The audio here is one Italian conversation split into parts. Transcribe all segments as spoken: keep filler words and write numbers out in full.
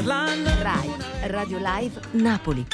Rai Radio Live Napoli.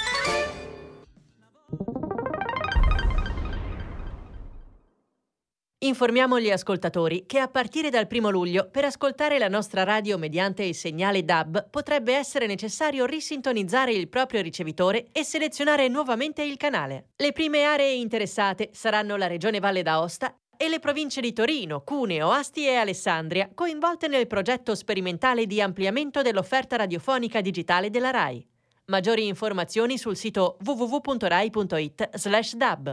Informiamo gli ascoltatori che a partire dal primo luglio, per ascoltare la nostra radio mediante il segnale D A B, potrebbe essere necessario risintonizzare il proprio ricevitore e selezionare nuovamente il canale. Le prime aree interessate saranno la Regione Valle d'Aosta e le province di Torino, Cuneo, Asti e Alessandria, coinvolte nel progetto sperimentale di ampliamento dell'offerta radiofonica digitale della Rai. Maggiori informazioni sul sito w w w punto rai punto it slash D A B.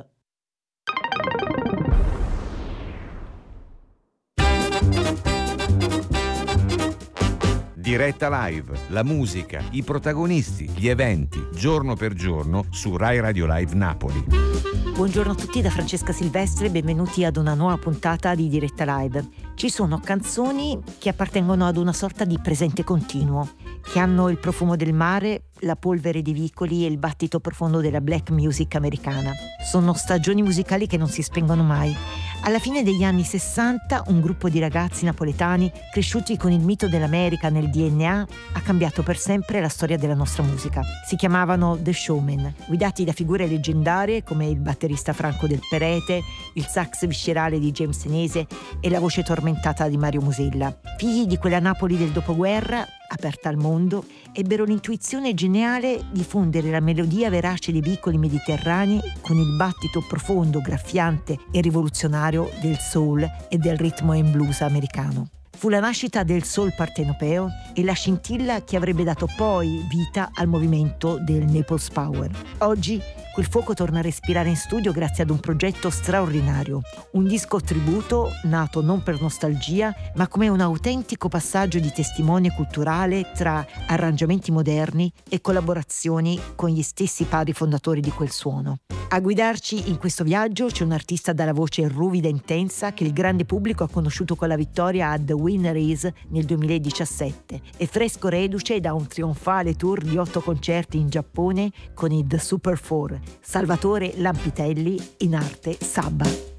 Diretta Live, la musica, i protagonisti, gli eventi, giorno per giorno su Rai Radio Live Napoli. Buongiorno a tutti da Francesca Silvestre, benvenuti ad una nuova puntata di Diretta Live. Ci sono canzoni che appartengono ad una sorta di presente continuo, che hanno il profumo del mare, la polvere dei vicoli e il battito profondo della black music americana. Sono stagioni musicali che non si spengono mai. Alla fine degli anni sessanta, un gruppo di ragazzi napoletani cresciuti con il mito dell'America nel D N A ha cambiato per sempre la storia della nostra musica. Si chiamavano The Showmen, guidati da figure leggendarie come il batterista Franco Del Perete, il sax viscerale di James Senese e la voce tormentata di Mario Musella. Figli di quella Napoli del dopoguerra, aperta al mondo, ebbero l'intuizione geniale di fondere la melodia verace dei vicoli mediterranei con il battito profondo, graffiante e rivoluzionario del soul e del ritmo and blues americano. Fu la nascita del soul partenopeo e la scintilla che avrebbe dato poi vita al movimento del Naples Power. Oggi quel fuoco torna a respirare in studio grazie ad un progetto straordinario, un disco tributo nato non per nostalgia, ma come un autentico passaggio di testimone culturale tra arrangiamenti moderni e collaborazioni con gli stessi padri fondatori di quel suono. A guidarci in questo viaggio c'è un artista dalla voce ruvida e intensa che il grande pubblico ha conosciuto con la vittoria a The Winner Is nel duemiladiciassette e fresco reduce da un trionfale tour di otto concerti in Giappone con i The Super Four, Salvatore Lampitelli, in arte Sabba.